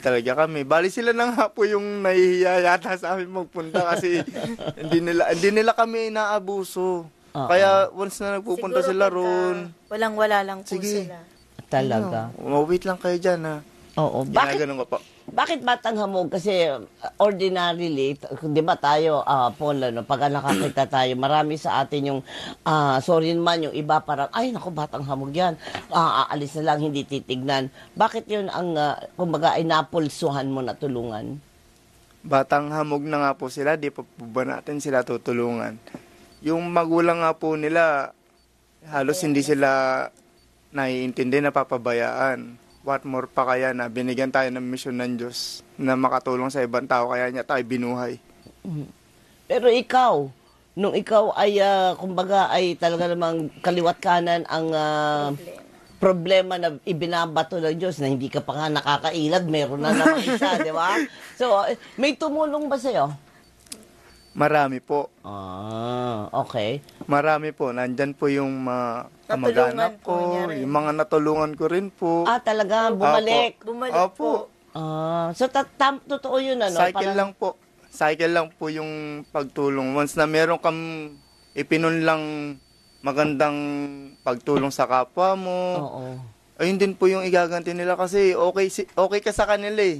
talaga kami. Bali sila na nga po yung nahihiya yata sa amin magpunta kasi hindi nila kami inaabuso. Kaya once na nagpupunta Siguro sila pagka ron, walang-wala lang po sige, sila. Talaga. wait lang kayo dyan ha. Oo. Ginaganon ko po. Bakit Batang Hamog? Kasi ordinarily, di ba tayo, Paul, pag nakakita tayo, marami sa atin yung, sorry naman, yung iba parang, ay naku, Batang Hamog yan. Aalis na lang, hindi titignan. Bakit yun ang, kumbaga, ay napulsuhan mo na tulungan? Batang hamog na nga po sila, di pa po ba natin sila tutulungan? Yung magulang nga po nila, halos hindi sila naiintindi, napapabayaan. What more pa kaya na binigyan tayo ng misyon ng Diyos na makatulong sa ibang tao, kaya niya tayo binuhay. Pero ikaw, nung ikaw ay, kumbaga, ay talaga namang kaliwat kanan ang problema na ibinabato ng Diyos na hindi ka pa nga nakakailag, meron na naman isa, di ba? So, may tumulong ba sa'yo? Marami po. Okay. Marami po. Nandyan po yung mga kamag-anak ko, yung mga natulungan ko rin po. Talaga, bumalik. Bumalik po. So, totoo yun, ano? Cycle lang po. Cycle lang po yung pagtulong. Once na meron kang ipinunlang magandang pagtulong sa kapwa mo, ayun din po yung igaganti nila kasi okay ka sa kanila eh.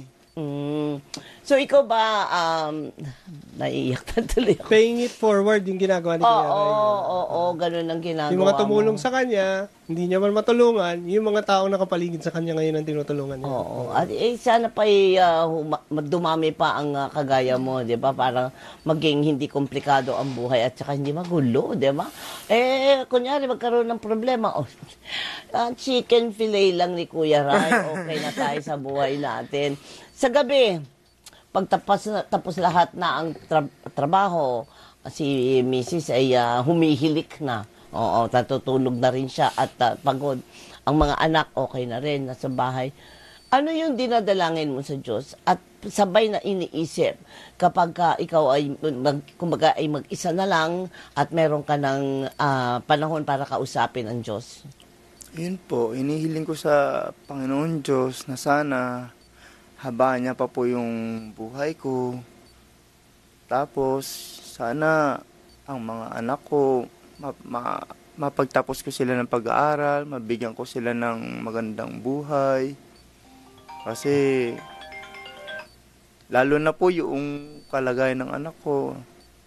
So, ikaw ba, naiiyak na tuloy ako. Paying it forward yung ginagawa ni Kuya Ray. Oo, ganun ang ginagawa Yung mga tumulong mo. sa kanya, hindi niya man matulungan, yung mga taong nakapaligid sa kanya ngayon ang tinutulungan niya. Oo. At sana pa dumami pa ang kagaya mo, 'di ba? Para maging hindi komplikado ang buhay at saka hindi magulo, 'di ba? Kunyari magkaroon ng problema, chicken fillet lang ni Kuya Ray, okay na tayo sa buhay natin. Sa gabi, tapos lahat na ang trabaho, si Mrs. ay humihilik na. Oo, natutulog na rin siya at pagod. Ang mga anak, okay na rin, nasa bahay. Ano yung dinadalangin mo sa Diyos? At sabay na iniisip kapag ikaw ay, kumbaga, ay mag-isa na lang at meron ka ng panahon para kausapin ang Diyos. Yun po, inihiling ko sa Panginoon Diyos na sana habaan niya pa po yung buhay ko. Tapos, sana ang mga anak ko, mapagtapos ko sila ng pag-aaral, mabigyan ko sila ng magandang buhay. Kasi, lalo na po yung kalagayan ng anak ko,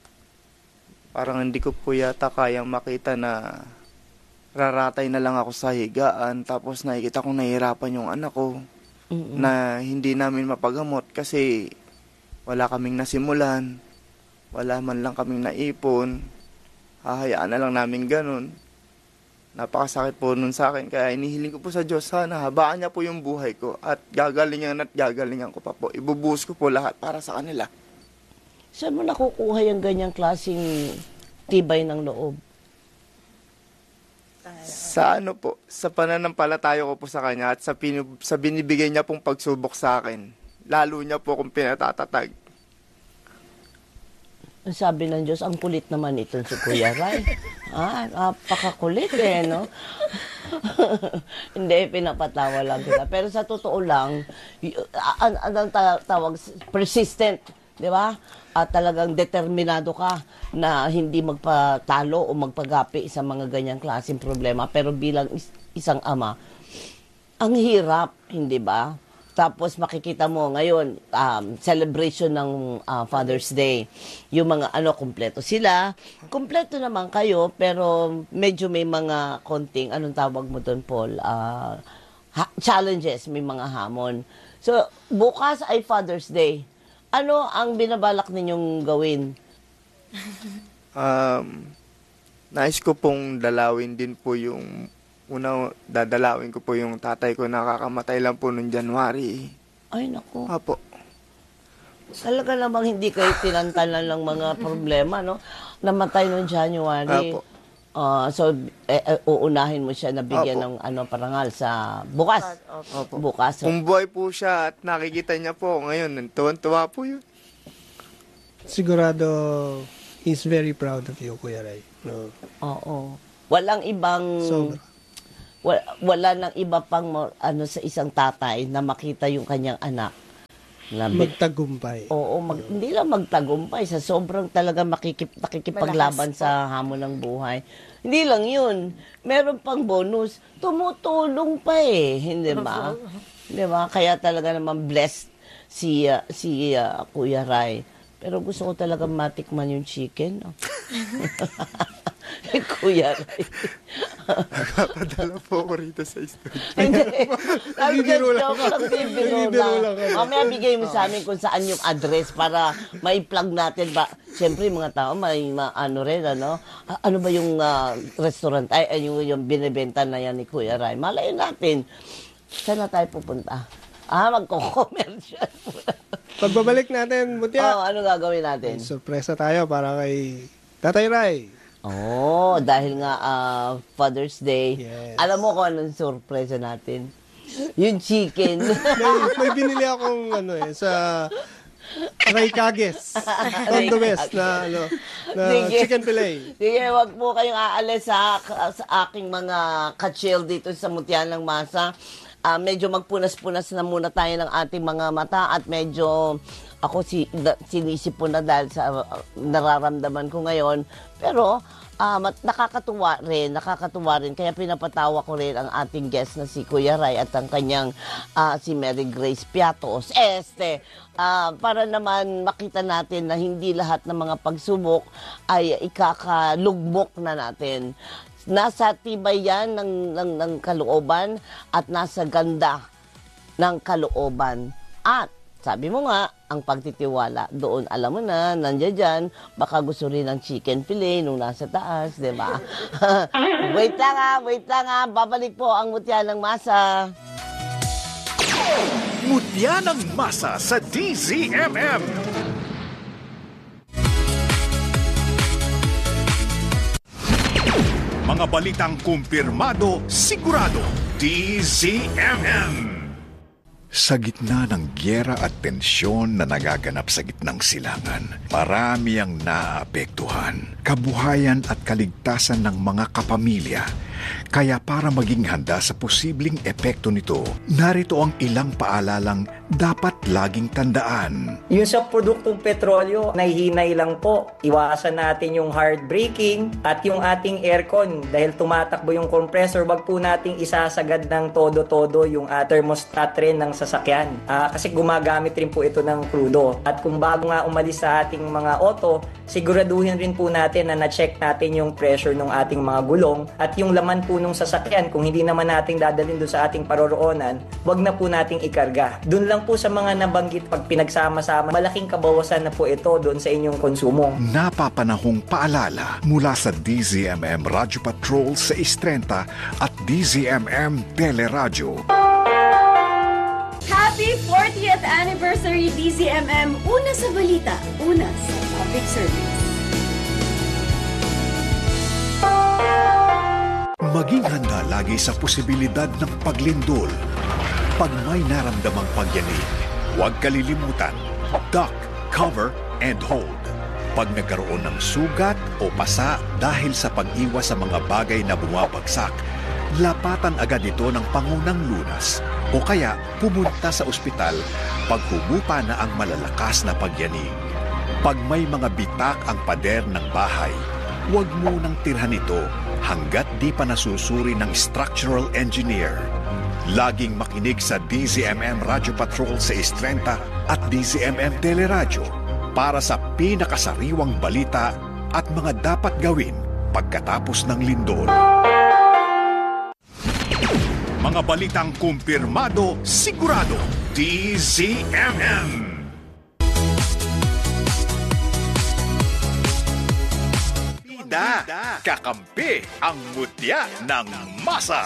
parang hindi ko po yata kayang makita na raratay na lang ako sa higaan, tapos nakikita kong nahihirapan yung anak ko. Na hindi namin mapagamot kasi wala kaming nasimulan, wala man lang kaming naipon, hahayaan na lang namin ganun. Napakasakit po nun sa akin, kaya inihiling ko po sa Diyos, sana habaan niya po yung buhay ko at gagalingan ko pa po. Ibubuhos ko po lahat para sa kanila. Saan mo nakukuha yung ganyang klaseng tibay ng loob? Sa ano po, sa pananampalataya ko po sa kanya at sa binibigay niya pong pagsubok sa akin. Lalo niya po akong pinatatatag. Ang sabi ng Diyos, ang kulit naman itong si Kuya Ray. Napakakulit no? Hindi, pinapatawa lang kita. Pero sa totoo lang, anong tawag, persistent, di ba? At talagang determinado ka na hindi magpatalo o magpagapi sa mga ganyang klaseng problema. Pero bilang isang ama, ang hirap, hindi ba? Tapos makikita mo ngayon, celebration ng Father's Day. Yung mga kumpleto sila. Kumpleto naman kayo, pero medyo may mga konting, anong tawag mo doon, Paul? Challenges, may mga hamon. So, bukas ay Father's Day. Ano ang binabalak ninyong gawin? Nais ko pong dalawin din po yung dadalawin ko po yung tatay ko, nakakamatay lang po noong January. Ay, naku. Apo. Talaga namang hindi kayo tinantanan ng mga problema, no? Namatay noong January. Apo. So, uunahin mo siya na bigyan ng parangal sa bukas. Opo. Bukas. Kung buhay po siya at nakikita niya po ngayon, tuwan-tuwa po yun. Sigurado, he's very proud of you, Kuya Ray. No? Oo. Walang ibang... Sobra. Wala nang iba pang sa isang tatay na makita yung kanyang anak Magtagumpay. Oo, hindi lang magtagumpay, sa sobrang talaga nakikipaglaban sa hamon ng buhay. Hindi lang yun, meron pang bonus, tumutulong pa hindi ba? Di ba? Kaya talaga naman blessed si Kuya Ray. Pero gusto ko talaga matikman yung chicken. No? Kuya Ray. Nagpapadala po ako rito sa studio. Hindi. Nagbibiro lang. Nagbibiro lang. Mamaya bigay mo sa amin kung saan yung address para mai-plug natin ba. Siyempre, mga tao, may ano rin, ano? Ano ba yung restaurant? Yung binibenta na yan ni Kuya Ray. Malayo natin. Saan na tayo pupunta? Magko-commercial. Pagbabalik natin, Mutya. Ano gagawin natin? Surpresa tayo para kay Tatay Ray. Dahil nga Father's Day. Yes. Alam mo kung anong surpresa natin? Yung chicken. may binili akong sa Ray Cages from the West na chicken fillet. Sige, wag po kayong aalis sa aking mga ka-chill dito sa Mutyan ng Masa. Medyo magpunas-punas na muna tayo ng ating mga mata at medyo ako sinisip po na dahil sa nararamdaman ko ngayon. Pero nakakatuwa rin. Kaya pinapatawa ko rin ang ating guest na si Kuya Ray at ang kanyang si Mary Grace Piatos. Para naman makita natin na hindi lahat ng mga pagsubok ay ikakalugmok na natin. Nasa tibay yan ng kalooban at nasa ganda ng kalooban. At sabi mo nga, ang pagtitiwala doon, alam mo na, nandiyan dyan, baka gusto rin ng chicken fillet nung nasa taas, di ba? Wait lang ha, babalik po ang Mutya ng Masa. Mutya ng Masa sa DZMM. Mga balitang kumpirmado, sigurado, DZMM. Sa gitna ng gyera at tensyon na nagaganap sa gitnang silangan, marami ang naapektuhan, kabuhayan at kaligtasan ng mga kapamilya. Kaya para maging handa sa posibleng epekto nito, narito ang ilang paalalang dapat laging tandaan. Yung sa produktong petrolyo, nahihinay lang po. Iwasan natin yung hard braking at yung ating aircon. Dahil tumatakbo yung compressor, wag po nating isasagad ng todo-todo yung thermostat rin ng sasakyan. Kasi gumagamit rin po ito ng krudo. At kung bago nga umalis sa ating mga auto, siguraduhin rin po natin na na-check natin yung pressure ng ating mga gulong at yung laman po nung sasakyan. Kung hindi naman natin dadalhin doon sa ating paroroonan, wag na po nating ikarga. Doon lang po sa mga nabanggit, pag pinagsama-sama, malaking kabawasan na po ito doon sa inyong konsumo. Napapanahong paalala mula sa DZMM Radio Patrol sa Istrenta at DZMM Teleradyo. Happy 40th Anniversary DZMM! Una sa balita, una sa public service. Maging handa lagi sa posibilidad ng paglindol. Pag may naramdamang pagyanig, huwag kalilimutan, duck, cover, and hold. Pag nagkaroon ng sugat o pasa dahil sa pag-iwas sa mga bagay na bumabagsak, lapatan agad ito ng pangunang lunas o kaya pumunta sa ospital pag humupa na ang malalakas na pagyanig. Pag may mga bitak ang pader ng bahay, huwag munang tirhan ito hanggat di pa nasusuri ng structural engineer. Laging makinig sa DZMM Radio Patrol sa Istrenta at DZMM Teleradyo para sa pinakasariwang balita at mga dapat gawin pagkatapos ng lindol. Mga balitang kumpirmado, sigurado, DZMM. Kakampi ang Mutya ng Masa.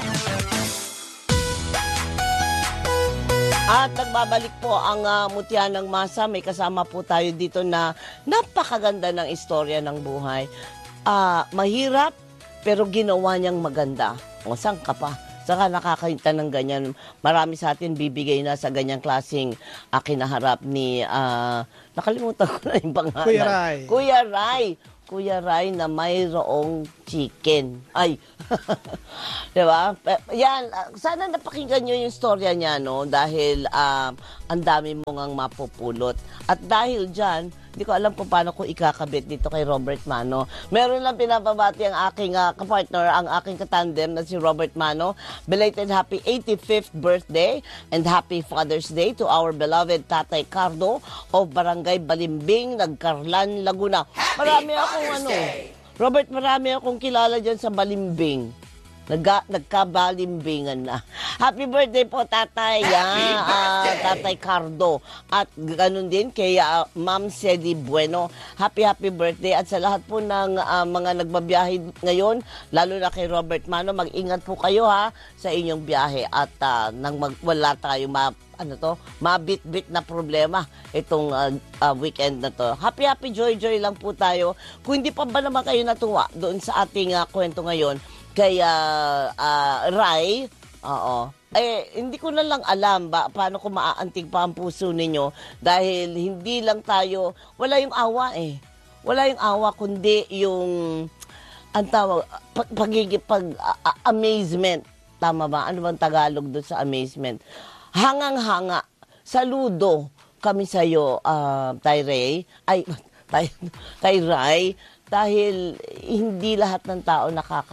At nagbabalik po ang Mutya ng Masa. May kasama po tayo dito na napakaganda ng istorya ng buhay. Mahirap, pero ginawa niyang maganda. O, saan ka pa? Saka nakakita ng ganyan. Marami sa atin bibigay na sa ganyang klaseng kinaharap ni... nakalimutan ko na yung pangalan. Kuya Ray. Kuya Ray na mayroong chicken. Ay. Diba? Yan, sana napakinggan nyo yung storya niya, no? Dahil ang dami mo ngang mapupulot. At dahil dyan, hindi ko alam kung paano ko ikakabit dito kay Robert Mano. Meron lang pinapabati ang aking kapartner, ang aking katandem na si Robert Mano. Belated happy 85th birthday and happy Father's Day to our beloved Tatay Cardo of Barangay Balimbing, Nagcarlan, Laguna. Marami akong Robert, marami akong kilala dyan sa Balimbing. Nagkabalimbingan na. Happy birthday po, Tatay. Tatay Cardo. At ganun din kay Ma'am Cedi Bueno. Happy birthday. At sa lahat po ng mga nagbabiyahe ngayon, lalo na kay Robert Mano, mag-ingat po kayo sa inyong biyahe. At nang wala tayo mabit-bit na problema itong weekend na to. Happy joy lang po tayo. Kung hindi pa ba naman kayo natuwa doon sa ating kwento ngayon, kaya Rai, hindi ko na lang alam paano ko maaantig pa ang puso ninyo dahil hindi lang tayo, wala yung awa Wala yung awa kundi yung ang tawag, amazement. Tama ba? Ano bang Tagalog doon sa amazement? Hangang-hanga. Saludo kami sa'yo, Tay Rai. Dahil hindi lahat ng tao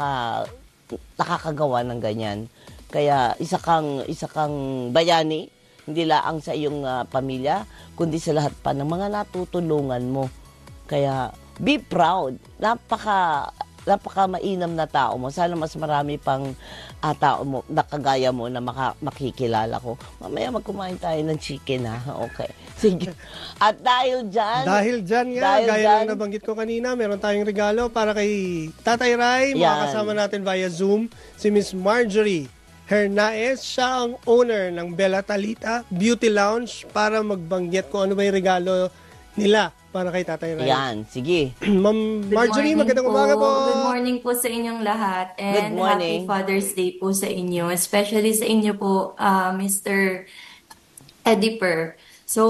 nakakagawa ng ganyan. Kaya isa kang bayani, hindi lang sa iyong pamilya, kundi sa lahat pa ng mga natutulungan mo. Kaya be proud. Napaka mainam na tao mo. Sana mas marami pang tao mo na kagaya mo na makikilala ko. Mamaya magkumain tayo ng chicken Okay. Sige. At dahil dyan, gaya ng nabanggit ko kanina, meron tayong regalo para kay Tatay Rai. Makakasama natin via Zoom si Miss Marjorie Hernaez. Siya ang owner ng Bella Talita Beauty Lounge para magbanggit kung ano ba yung regalo nila para kay Tatay Rai. Yan, sige. Ma'am Marjorie, magandang umaga po. Good morning po sa inyong lahat and happy Father's Day po sa inyo. Especially sa inyo po, Mr. Ediper. So,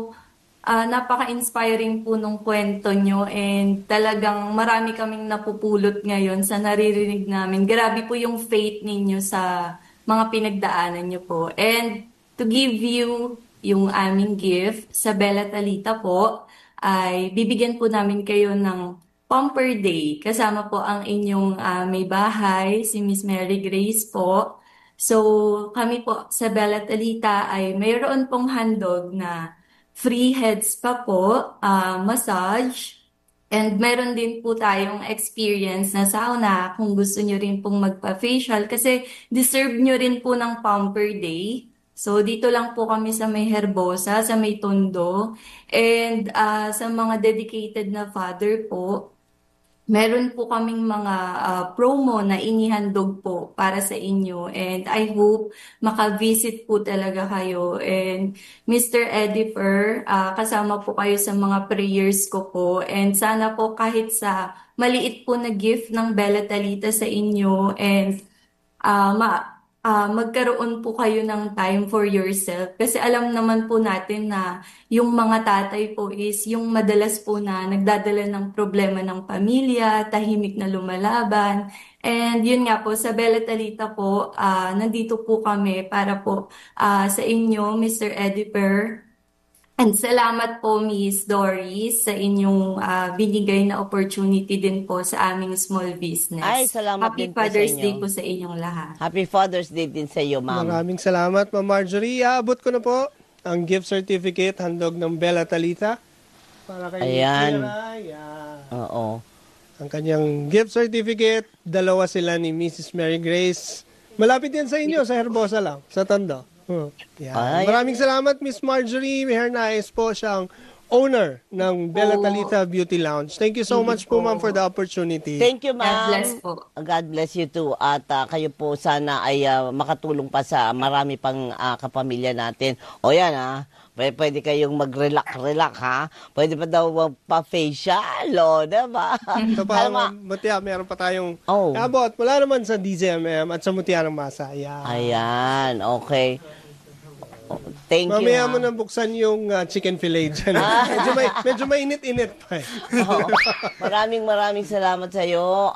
napaka-inspiring po nung kwento nyo and talagang marami kaming napupulot ngayon sa naririnig namin. Grabe po yung faith ninyo sa mga pinagdaanan nyo po. And to give you yung aming gift sa Bella Talita po, ay bibigyan po namin kayo ng Pamper Day. Kasama po ang inyong may bahay, si Miss Mary Grace po. So, kami po sa Bella Talita ay mayroon pong handog na free head spa po, massage, and meron din po tayong experience na sauna kung gusto nyo rin pong magpa-facial kasi deserve nyo rin po ng Pamper Day. So, dito lang po kami sa may Herbosa, sa may Tondo. And sa mga dedicated na father po, meron po kaming mga promo na inihandog po para sa inyo. And I hope makavisit po talaga kayo. And Mr. Ediper, kasama po kayo sa mga prayers ko po. And sana po kahit sa maliit po na gift ng Bella Talita sa inyo and magkaroon po kayo ng time for yourself. Kasi alam naman po natin na yung mga tatay po is yung madalas po na nagdadala ng problema ng pamilya, tahimik na lumalaban. And yun nga po, sa Bella Talita po, nandito po kami para po sa inyo, Mr. Ediper. And salamat po, Miss Doris, sa inyong binigay na opportunity din po sa aming small business. Ay, salamat din po sa inyo. Happy Father's Day po sa inyong lahat. Happy Father's Day din sa iyo, ma'am. Maraming salamat, Ma'am Marjorie. Aabot ko na po ang gift certificate, handog ng Bella Talita. Para kay Ayan. Oo. Ang kanyang gift certificate, dalawa sila ni Mrs. Mary Grace. Malapit yan sa inyo, sa Herbosa lang, sa Tondo. Yeah. Maraming salamat, Miss Marjorie Hernaez po, siyang owner ng Bella Talita Beauty Lounge. Thank you so much po, ma'am, for the opportunity. Thank you, ma'am. God bless po. God bless you too. At kayo po sana ay makatulong pa sa marami pang kapamilya natin. O yan pwede kayong mag-relax, ha? Pwede pa daw pa-facial, diba? Ito pa, Mutya, meron pa tayong abot. Wala naman sa DZMM at sa Mutya ng Masa. Ayan, okay. Thank you. Mamaya mo nang buksan yung chicken fillet dyan. medyo mainit-init pa. Oo. Maraming salamat sa iyo.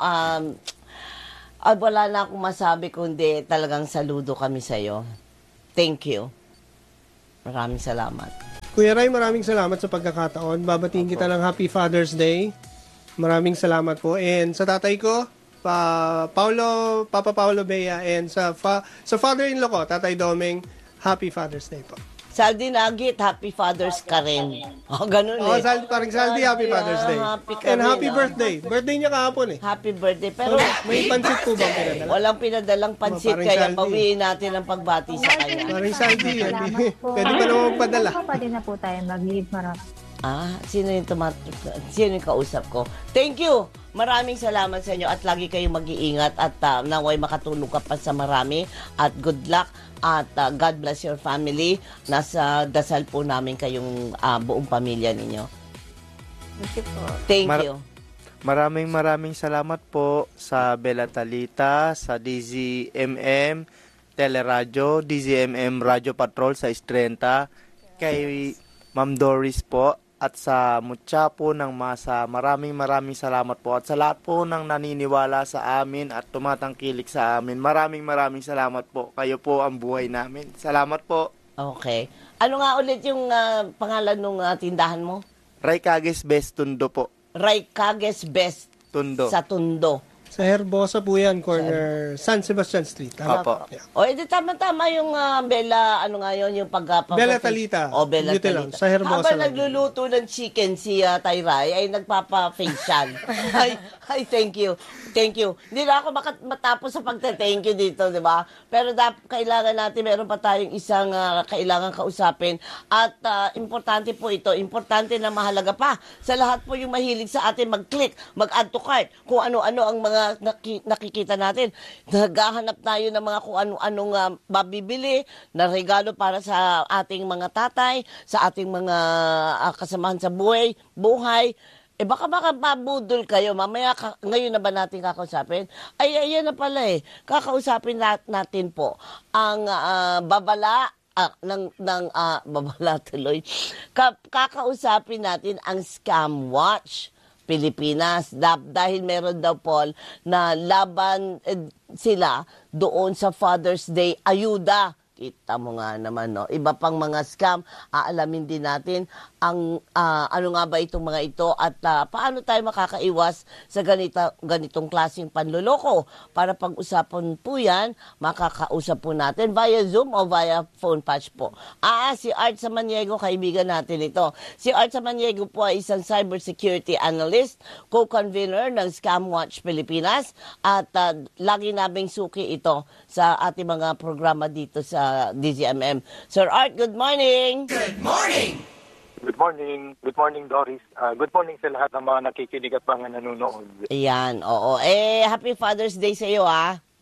Wala na akong masabi kundi talagang saludo kami sa iyo. Thank you. Maraming salamat. Kuya Ray, maraming salamat sa pagkakataon. Babatiin kita ng Happy Father's Day. Maraming salamat po. And sa tatay ko, Papa Paulo Bea, and sa father-in-law ko, Tatay Domeng, Happy Father's Day po. Saldi Nagit, Happy Father's ka rin. Ganun Oh, Saldi, Happy Father's Day. And happy birthday. Birthday niya kahapon eh. Happy birthday. Pero may pansit po bang pinadala? walang pinadalang pansit, kaya bawiin natin ang pagbati sa kanya. Maring Saldi, pwede pa naman magpadala. Pwede na po tayo mag-leave. Sino yung kausap ko? Thank you! Maraming salamat sa inyo at lagi kayong mag-iingat at naway makatulong ka pa sa marami at good luck at God bless your family. Nasa dasal po namin kayong buong pamilya ninyo. Thank you. Maraming salamat po sa Bella Talita, sa DZMM Teleradyo, DZMM Radio Patrol sa Istrenta, kay Ma'am Doris po, at sa Mutya po ng Masa. Maraming salamat po. At sa lahat po ng naniniwala sa amin at tumatangkilik sa amin. Maraming salamat po. Kayo po ang buhay namin. Salamat po. Okay. Ano nga ulit yung pangalan ng tindahan mo? Raycagues Best Tundo po. Raycagues Best Tundo. Sa Tundo. Sa Herbosa po yan, corner San Sebastian Street. Opo. Yeah. O, edi tama-tama yung Bella, yung Bella Talita. O, Bella Beauty Talita. lang, sa Herbosa Habang lang. nagluluto ng chicken si Tayray, ay nagpapa-facial. Ay, thank you. Thank you. Hindi na ako matapos sa pagte-thank you dito, di ba? Pero kailangan natin, meron pa tayong isang kailangan kausapin. At importante po ito, importante na mahalaga pa sa lahat po yung mahilig sa atin mag-click, mag-add to cart, kung ano-ano ang mga nakikita natin. Naghahanap tayo ng mga kung ano-anong mabibili na regalo para sa ating mga tatay, sa ating mga kasamahan sa buhay. Baka mabudol kayo. Mamaya, ngayon na ba natin kakausapin? Ayan na pala eh. Kakausapin natin po ang babala tuloy. Kakausapin natin ang Scam Watch Pilipinas dahil meron daw Paul na laban sila doon sa Father's Day ayuda. Kita mo nga naman, no? Iba pang mga scam, aalamin din natin ang ano nga ba itong mga ito at paano tayo makakaiwas sa ganitong klaseng panloloko. Para pag-usapan po yan, makakausap po natin via Zoom o via phone patch po. Si Art Samaniego, kaibigan natin ito. Si Art Samaniego po ay isang cybersecurity analyst, co-convener ng Scam Watch Pilipinas at lagi naming suki ito sa ating mga programa dito sa DZMM. Sir Art, good morning! Good morning! Good morning. Good morning, Doris. Good morning sa lahat ng mga nakikinig at mga nanonood. Ayan, oo. Happy Father's Day sa iyo,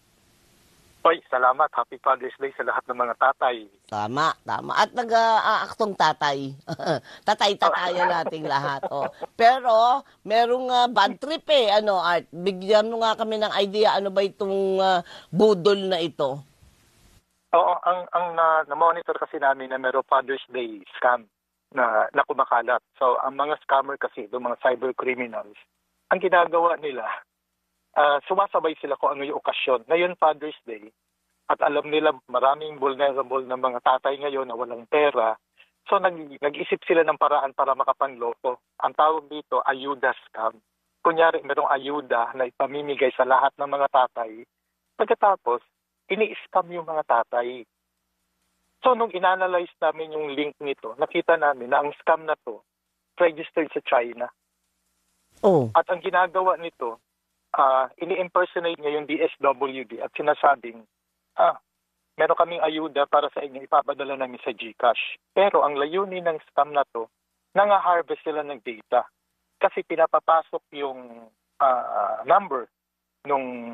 Oy, salamat. Happy Father's Day sa lahat ng mga tatay. Tama. At nag-aaktong tatay. Tatay-tatayan nating lahat. Pero, merong bad trip Art. Bigyan mo nga kami ng idea, ano ba itong budol na ito? Oo, ang na-monitor kasi namin na meron Father's Day scam na kumakalat. So, ang mga scammer kasi, yung mga cyber criminals, ang ginagawa nila, sumasabay sila kung ano yung okasyon. Ngayon, Father's Day, at alam nila maraming vulnerable na mga tatay ngayon na walang pera. So, nag-isip sila ng paraan para makapanloko. Ang tawag dito, ayuda scam. Kunyari, merong ayuda na ipamimigay sa lahat ng mga tatay. Pagkatapos, ini-scam yung mga tatay. So, nung inanalyze namin yung link nito, nakita namin na ang scam na to registered sa China. Oh. At ang ginagawa nito, ini-impersonate niya yung DSWD at sinasabing, meron kaming ayuda para sa inyo, ipapadala namin sa GCash. Pero ang layunin ng scam na to, nanga-harvest sila ng data. Kasi pinapapasok yung number nung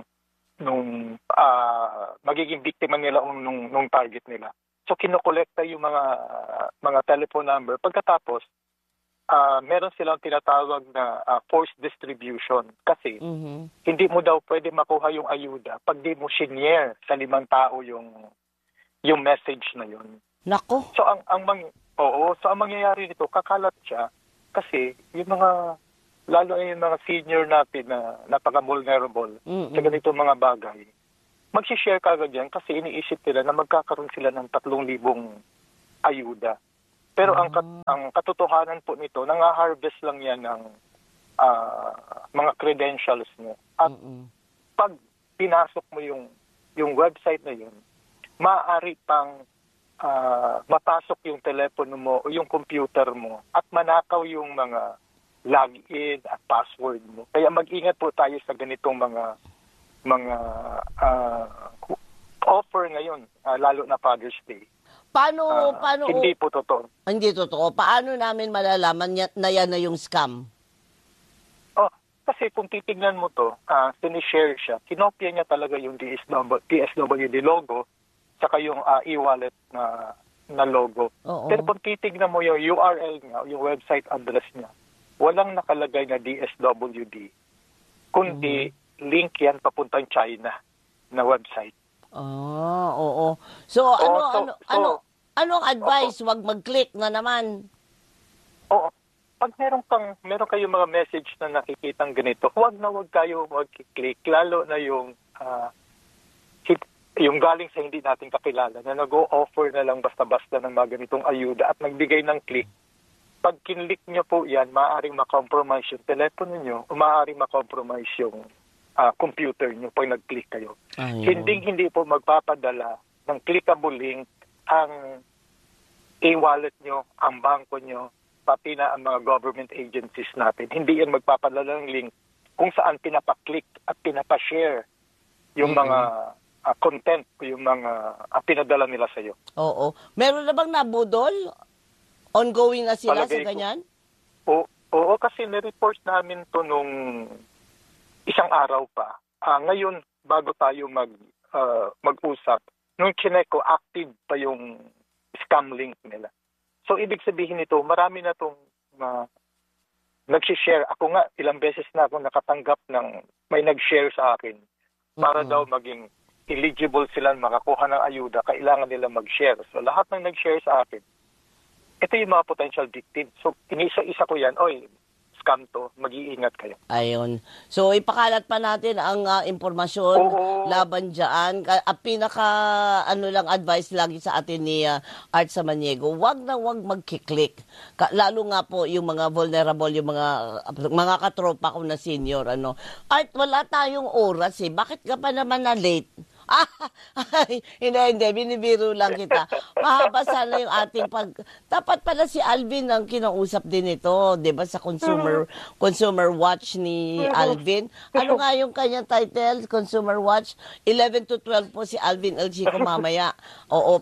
magiging biktima nila nung target nila. So kinokolekta yung mga telephone number. Pagkatapos, meron silang tinatawag na forced distribution. Kasi hindi mo daw pwede makuha yung ayuda pag di mo shinare sa 5 tao yung message na yun. Nako. So ang mangyayari nito, kakalat siya kasi yung mga lalo na yung mga senior natin na napaka-vulnerable sa ganito mga bagay, mag-share kagad yan kasi iniisip nila na magkakaroon sila ng 3,000 ayuda. Pero ang katotohanan po nito, nang-harvest lang yan ng mga credentials mo. At pag pinasok mo yung website na yun, maaari pang mapasok yung telepono mo o yung computer mo at manakaw yung mga login at password mo. Kaya mag-ingat po tayo sa ganitong mga offer ngayon, lalo na Father's Day. Paano hindi po totoo. Hindi totoo. Paano namin malalaman na yan na yung scam? Kasi kung titignan mo to, sinishare siya, kinopya niya talaga yung DSWD logo saka yung e-wallet na logo. Oo. Pero kung titignan mo yung URL niya, yung website address niya, walang nakalagay na DSWD, kundi link yan papuntang China na website. Oo. So, anong advice? Wag mag-click na naman. Oo. Pag meron kayong mga message na nakikitang ganito, huwag kayo mag-click, lalo na yung galing sa hindi natin kakilala na nag-o-offer na lang basta-basta ng mga ganitong ayuda at nagbigay ng click. Pag kinlik nyo po yan, maaaring makompromise yung telepono nyo o maaaring makompromise yung computer nyo pag nag-click kayo. Hindi po magpapadala ng clickable link ang e-wallet nyo, ang bangko nyo, pati na ang mga government agencies natin. Hindi yan magpapadala ng link kung saan pinapaklik at pinapashare yung mga content o yung mga pinadala nila sa iyo. Oo. Meron na bang nabudol? Ongoing na sila sa ganyan? Oo, kasi nireport namin to nung isang araw pa. Ngayon, bago tayo mag-usap, nung chinek ko, active pa yung scam link nila. So, ibig sabihin nito, marami na itong nag-share. Ako nga, ilang beses na ako nakatanggap ng may nag-share sa akin para daw maging eligible sila makakuha ng ayuda, kailangan nila mag-share. So, lahat ng nag-share sa akin, ito yung mga potential victims. So, inisa-isa ko yan, scam to, mag-iingat kayo. Ayun. So, ipakalat pa natin ang impormasyon laban dyan. Lang advice lagi sa atin ni Art Samaniego, wag mag-click. Lalo nga po yung mga vulnerable, yung mga katropa ko na senior. Art, wala tayong oras eh. Bakit ka pa naman na late? Hindi, binibiro lang kita. Mahaba sana yung ating dapat pala si Alvin ang kinausap din ito, 'di ba, sa Consumer Watch ni Alvin. Ano nga yung kanyang title? Consumer Watch 11 to 12 po si Alvin El Chico mamaya. Oo,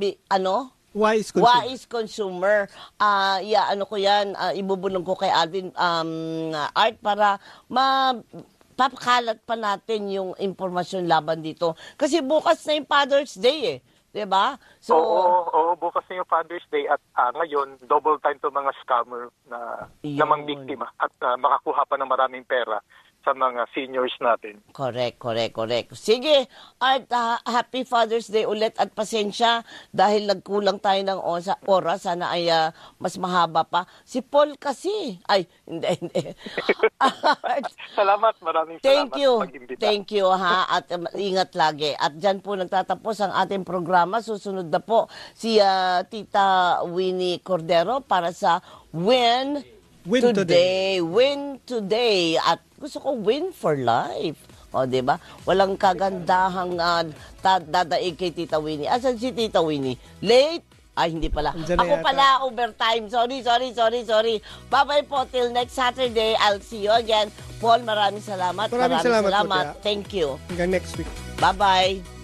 Wise Consumer. Ko yan, ibubulong ko kay Alvin Art para papakalat pa natin yung impormasyon laban dito. Kasi bukas na yung Father's Day eh. Diba? So, Oo, bukas na yung Father's Day at ngayon, double time to mga scammer na namang biktima at makakuha pa ng maraming pera sa mga seniors natin. Correct. Sige, Art, happy Father's Day ulit at pasensya dahil nagkulang tayo ng oras. Sana ay mas mahaba pa. Si Paul kasi. Ay, hindi. Salamat, maraming Thank salamat. Thank you, ha. At ingat lagi. At dyan po nagtatapos ang ating programa. Susunod na po si Tita Winnie Cordero para sa Win Today. At gusto ko win for life. O, diba? Walang kagandahang dadaig kay Tita Winnie. Asan si Tita Winnie? Late? Ay, hindi pala. Ako pala, overtime. Sorry. Bye-bye po. Till next Saturday. I'll see you again. Paul, maraming salamat. Maraming salamat. Thank you. Hanggang next week. Bye-bye.